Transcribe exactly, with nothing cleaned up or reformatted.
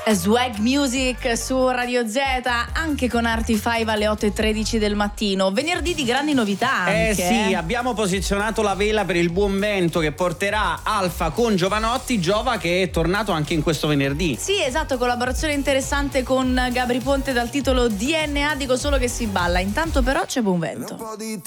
Swag Music su Radio Z, anche con Arty cinque alle otto e tredici del mattino. Venerdì di grandi novità anche. Eh sì, abbiamo posizionato la vela per il buon vento che porterà Alfa con Giovanotti, Giova che è tornato anche in questo venerdì. Sì, esatto, collaborazione interessante con Gabri Ponte dal titolo D N A, dico solo che si balla. Intanto però c'è buon vento.